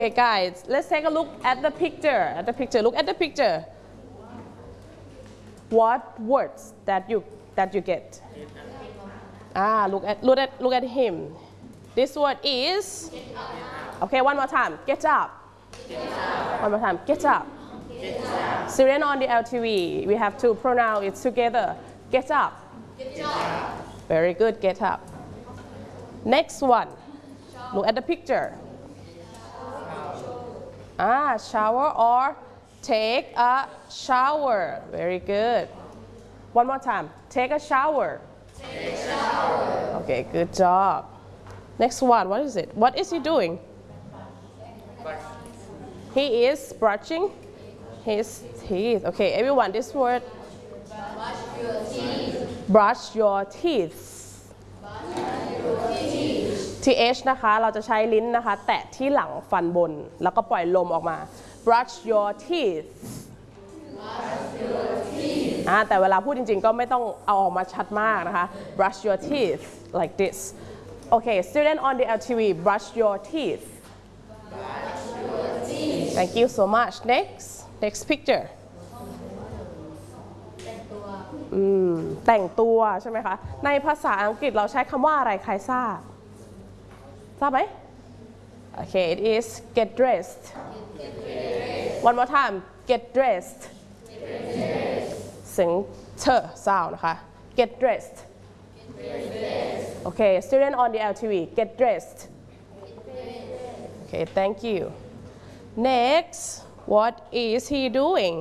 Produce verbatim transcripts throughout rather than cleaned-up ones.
Okay, guys, let's take a look at the picture. At the picture, look at the picture. What words that you that you get? Ah, look at look at look at him. This word is. Okay, one more time. Get up. Get up. One more time. Get up. Get up. Student on the L T V, we have to pronounce it together. Get up. Get up. Very good. Get up. Next one. Look at the picture. Ah, shower or take a shower. Very good. One more time. Take a shower. Take a shower. Okay, good job. Next one. What is it? What is he doing? He is brushing his teeth. Okay, everyone, this word. Brush your teeth. Brush your teeth.ที H นะคะเราจะใช้ลิ้นนะคะแตะที่หลังฟันบนแล้วก็ปล่อยลมออกมา brush your teeth อ่าแต่เวลาพูดจริงๆก็ไม่ต้องเอาออกมาชัดมากนะคะ brush your teeth like this okay student on the L T V brush your teeth thank you so much next next picture อืมแต่งตัวใช่ไหมคะในภาษาอังกฤษเราใช้คำว่าอะไรใครทราบทราบไหม Okay it is get dressed one more time get dressed เสียงเชอ sound นะคะ get dressed Okay student on the L T V get dressed Okay thank you next what is he doing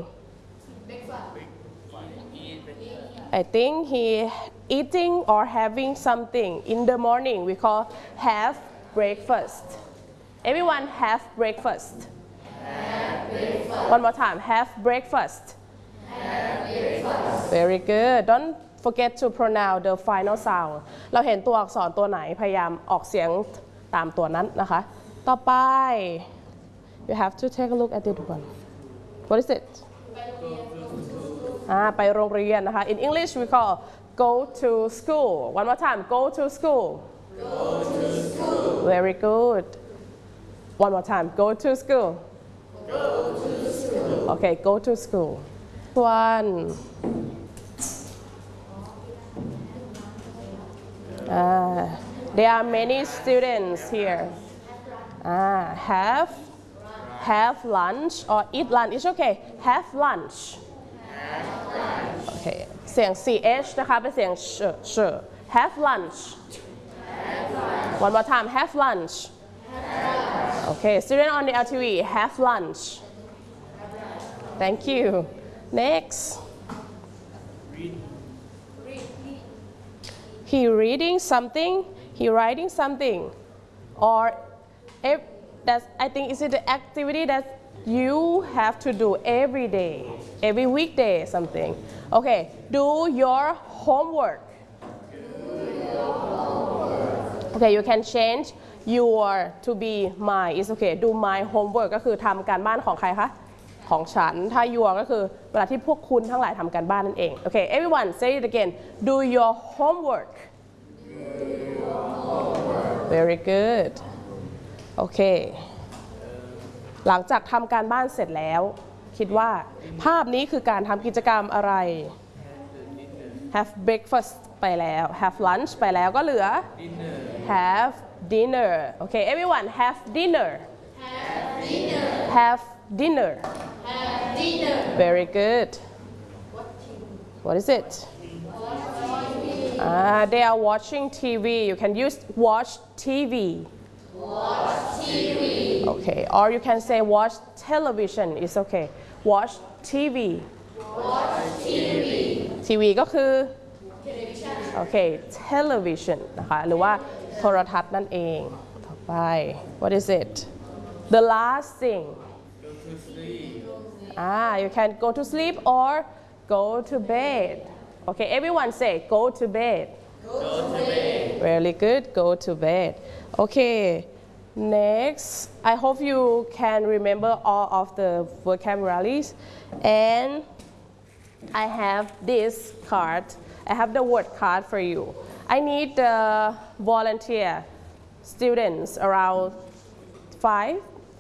I think he eating or having something in the morning we call have breakfast everyone have breakfast have breakfast one more time have breakfast have breakfast very good don't forget to pronounce the final sound เราเห็นตัวอักษรตัวไหนพยายามออกเสียงตามตัวนั้นนะคะต่อไป you have to take a look at this one what is it อ่าไปโรงเรียนนะคะ in English we call go to school one more time go to school go to school very good one more time go to school go to school okay go to school one uh, there are many students here uh, have have lunch or eat lunch it's okay have lunch okay เสียง C H นะคะเป็นเสียงเชเช have lunch one more time have lunch okay student on the L T V have lunch thank you next he reading something he writing something or if that's I think is it the activity that you have to do every day every weekday something okay do your homework okay you can change your to be my is okay do my homework ก็คือทำการบ้านของใครคะของฉันถ้า your ก็คือเวลาที่พวกคุณทั้งหลายทำการบ้านนั่นเอง okay everyone say it again do your homework very good okay หลังจากทำการบ้านเสร็จแล้วคิดว่าภาพนี้คือการทำกิจกรรมอะไร have breakfast ไปแล้ว have lunch ไปแล้วก็เหลือ have dinner okay everyone have dinner have dinner have dinner have dinner very good what is it ah they are watching T V you can use watch T V watch T V okay or you can say watch television it's okay watch T V watch T V T V ก็คือโอเค television นะคะหรือว่าโทรทัศน์นั่นเองต่อไป what is it the last thing go to sleep ah you can go to sleep or go to bed okay everyone say go to bed go to bed really good go to bed okay next I hope you can remember all of the vocabularies and I have this card I have the word card for you I need the volunteer students around five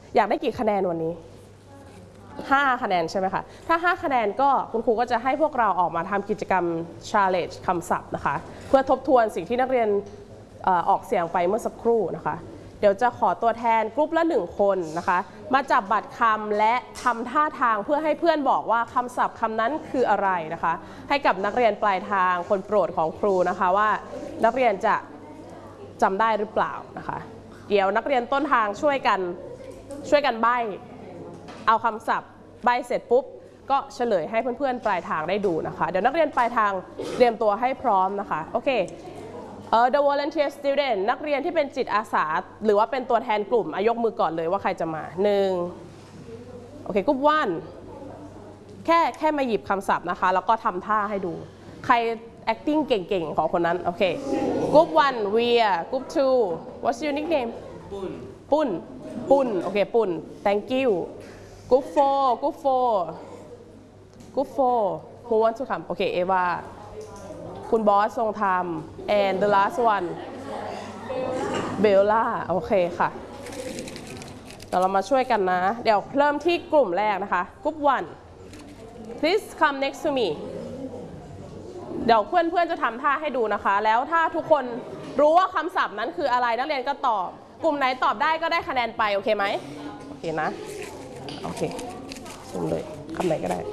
อยากได้กี่คะแนนวันนี้ห้าคะแนนใช่ไหมคะถ้าห้าคะแนนก็คุณครูก็จะให้พวกเราออกมาทำกิจกรรม challenge คำศัพท์นะคะเพื่อทบทวนสิ่งที่นักเรียนออกเสียงไปเมื่อสักครู่นะคะเดี๋ยวจะขอตัวแทนกลุ่มละหนึ่งคนนะคะมาจับบัตรคำและทำท่าทางเพื่อให้เพื่อนบอกว่าคำศัพท์คำนั้นคืออะไรนะคะให้กับนักเรียนปลายทางคนโปรดของครูนะคะว่านักเรียนจะจำได้หรือเปล่านะคะเดี๋ยวนักเรียนต้นทางช่วยกันช่วยกันใบ้เอาคำศัพท์ใบ้เสร็จปุ๊บก็เฉลยให้เพื่อนๆปลายทางได้ดูนะคะเดี๋ยวนักเรียนปลายทางเตรียมตัวให้พร้อมนะคะโอเคเอ่อ the volunteer student นักเรียนที่เป็นจิตอาสาหรือว่าเป็นตัวแทนกลุ่มยกมือก่อนเลยว่าใครจะมาหนึ่งโอเคกลุ่มวันแค่แค่มาหยิบคำศัพท์นะคะแล้วก็ทำท่าให้ดูใคร acting เก่งๆของคนนั้นโอเคกลุ่มวัน Weir กลุ่ม two what's your nickname ปุ้นปุ้นปุ้นโอเคปุ้น thank you กลุ่ม four กลุ่ม four กลุ่ม four who want to come โอเคเอวาคุณบอสทรงธรรม and the last one เบลล่าโอเคค่ะเดี๋ยวเรามาช่วยกันนะเดี๋ยวเริ่มที่กลุ่มแรกนะคะกลุ่ม one please come next to me เดี๋ยวเพื่อนๆจะทำท่าให้ดูนะคะแล้วถ้าทุกคนรู้ว่าคำศัพท์นั้นคืออะไรนักเรียนก็ตอบกลุ่มไหนตอบได้ก็ได้คะแนนไปโอเคไหมโอเคนะโอเคซูมเลยคำไหนก็ได้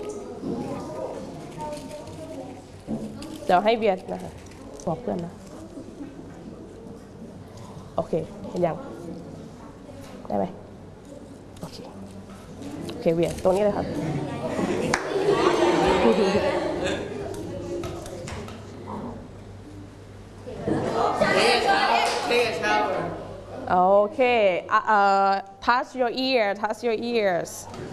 เดี๋ยวให้เวียดนะคะบอกเพื่อนนะโอเคเห็นยังได้ไหมโอเคโอเคเวียดตรงนี้เลยครับโอเค uh, touch your ear touch your ears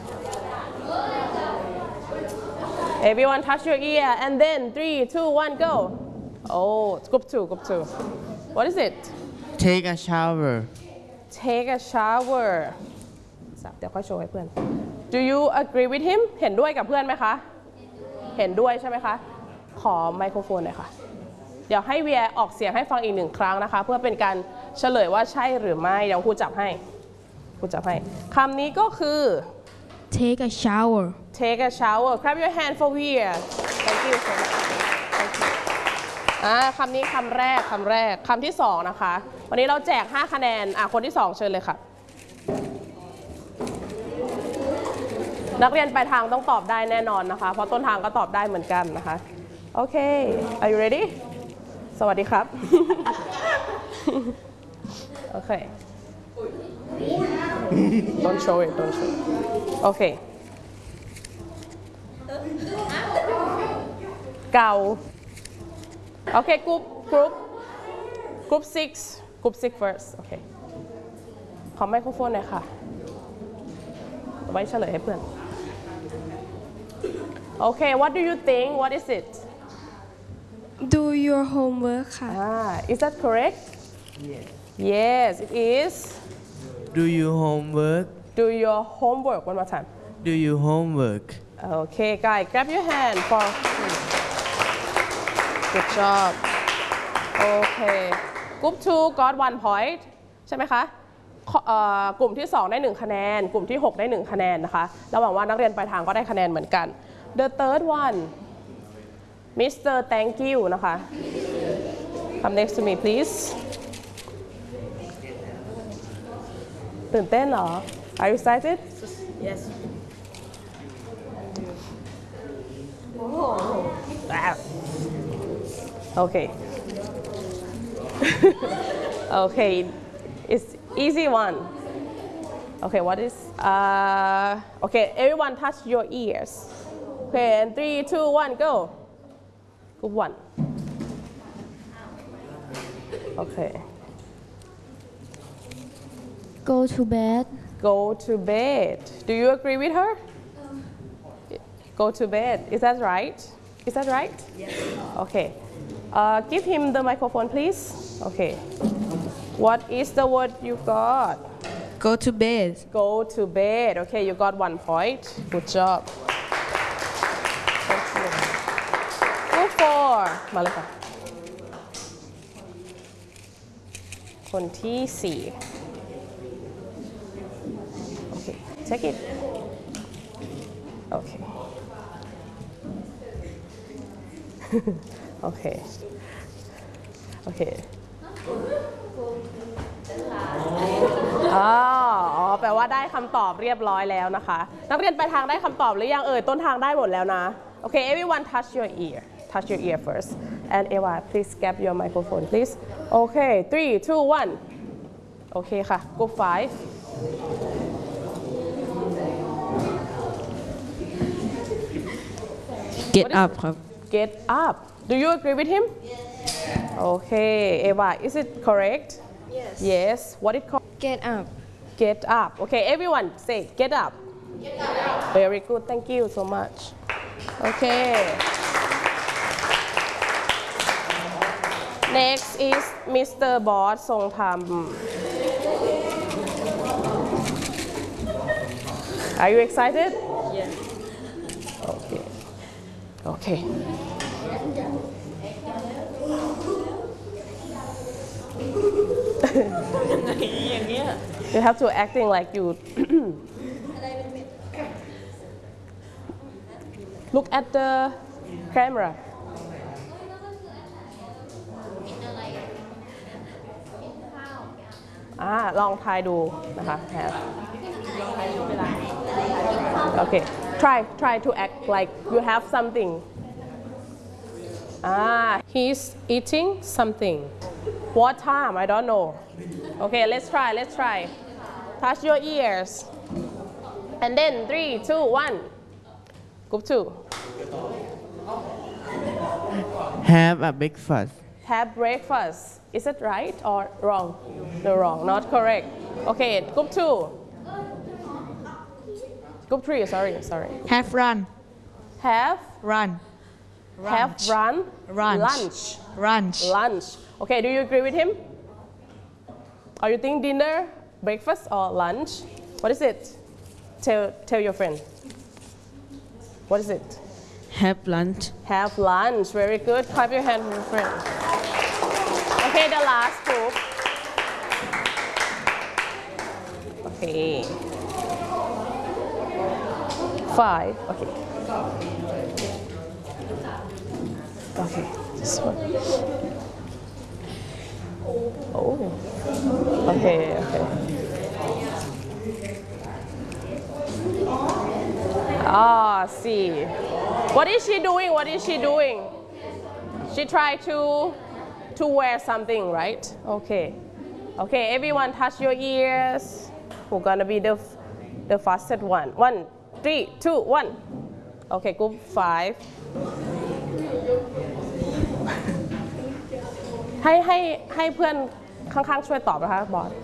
everyone touch your ear and then three two one go oh group two group two what is it take a shower take a shower เดี๋ยวค่อยโชว์ให้เพื่อน do you agree with him เห็นด้วยกับเพื่อนไหมคะเห็นด้วยใช่ไหมคะขอไมโครโฟนหน่อยค่ะเดี๋ยวให้เวียออกเสียงให้ฟังอีกหนึ่งครั้งนะคะเพื่อเป็นการเฉลยว่าใช่หรือไม่เดี๋ยวครูจับให้ครูจับให้คำนี้ก็คือ take a shower take a shower clap your hand for Weir thank you so much thank you อ่าคำนี้คำแรกคำแรกคำที่สองนะคะวันนี้เราแจกห้าคะแนนอ่ะคนที่สองเชิญเลยค่ะนักเรียนปลายทางต้องตอบได้แน่นอนนะคะเพราะต้นทางก็ตอบได้เหมือนกันนะคะโอเค are you ready สวัสดีครับ โอเค don't show it don't show it โอเคเก่าโอเคกรุ๊ปกรุ๊ปกรุ๊ป six กรุ๊ป six first โอเคขอไมโครโฟนหน่อยค่ะไว้เฉลยให้เพื่อนโอเค what do you think what is it do your homework ค่ะ ah is that correct yes yes it is do you homework do your homework one more time do you homework okay guys grab your hand for good job okay group two got one point ใช่ไหมคะกลุ่มที่สองได้หนึ่งคะแนนกลุ่มที่หกได้หนึ่งคะแนนนะคะระหว่างว่านักเรียนปลายทางก็ได้คะแนนเหมือนกัน the third one Mister Thank you นะคะ come next to me please ตื่นเต้นเหรอ are you excited yes okay okay it's easy one okay what is uh okay everyone touch your ears okay and three two one go group one okay go to bed go to bed do you agree with her go to bed is that right is that right yes okay uh, give him the microphone please okay what is the word you got go to bed go to bed okay you got one point good job thank you group four มาเลยค่ะคนที่สี่โอเค take it okay okay okay อ๋อแปลว่าได้คำตอบเรียบร้อยแล้วนะคะนักเรียนปลายทางได้คำตอบหรือยังเอ่ยต้นทางได้หมดแล้วนะโอเค everyone touch your ear touch your ear first and Eva please grab your microphone please okay three two one โอเคค่ะ group five Get up ครับ get up do you agree with him okay Eva is it correct Yes yes what it called Get up get up okay everyone say get up get up very good thank you so much okay next is Mister Boss ทรงธรรม Are you excited yes okay okay you have to acting like you look at the camera อ่าลองทายดูนะคะ have okay try try to act like you have something ah he's eating something what time I don't know okay let's try let's try touch your ears and then three two one group two Have a breakfast. have breakfast is it right or wrong no wrong not correct okay group two group three sorry sorry Have run have Run have run Lunch. lunch Lunch lunch okay do you agree with him or you think dinner breakfast or lunch what is it tell tell your friend what is it Have lunch have lunch very good clap your hand for your friend okay the last group okay five okay okay this one oh okay okay ah see what is she doing what is she doing she tried to to wear something right okay okay everyone touch your ears who's gonna be the the fastest one one three two one okay group five ให้ให้ให้เพื่อนข้างๆช่วยตอบนะคะบอส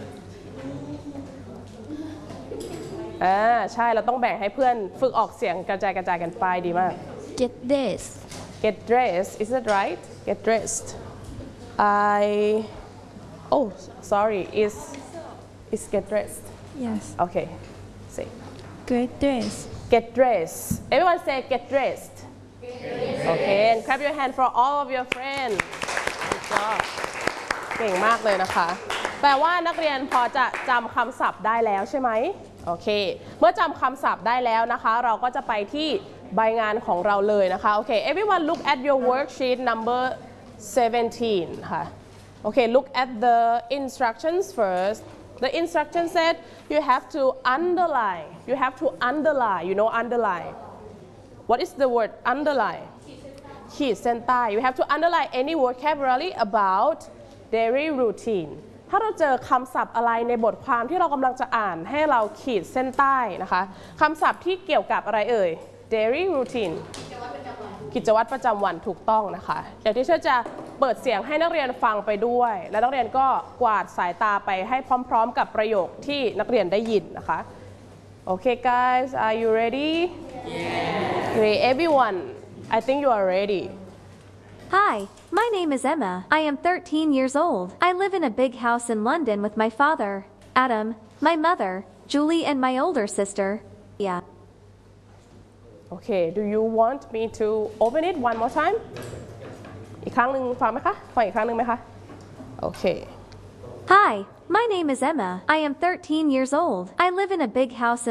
อ่าใช่เราต้องแบ่งให้เพื่อนฝึกออกเสียงกระจายกระจายกันไปดีมาก Get this get dressed is that right get dressed I oh sorry is is get dressed Yes okay say Great dress get dressed everyone say get dressed okay and clap your hand for all of your friends good job เก่งมากเลยนะคะแปลว่านักเรียนพอจะจำคำศัพท์ได้แล้วใช่ไหมโอเคเมื่อจำคำศัพท์ได้แล้วนะคะเราก็จะไปที่ใบงานของเราเลยนะคะโอเค everyone look at your worksheet number seventeen ค่ะโอเค look at the instructions first the instruction said you have to underline you have to underline you know underline what is the word underline ขีดเส้นใต้ you have to underline any vocabulary about daily routine ถ้าเราเจอคำศัพท์อะไรในบทความที่เรากำลังจะอ่านให้เราขีดเส้นใต้นะคะคำศัพท์ที่เกี่ยวกับอะไรเอ่ย daily routine กิจวัตรประจำวันถูกต้องนะคะเดี๋ยวที่เชื่อจะเปิดเสียงให้นักเรียนฟังไปด้วยและนักเรียนก็กวาดสายตาไปให้พร้อมๆกับประโยคที่นักเรียนได้ยินนะคะโอเค guys are you ready yeah okay everyone I think you are ready Hi, my name is Emma. I am thirteen years old. I live in a big house in London with my father, Adam, my mother, Julie, and my older sister, yeah. Okay, do you want me to open it one more time? อีกครั้งหนึ่งฟังไหมคะฟังอีกครั้งหนึ่งไหมคะโอเค Hi, my name is Emma. I am thirteen years old. I live in a big house in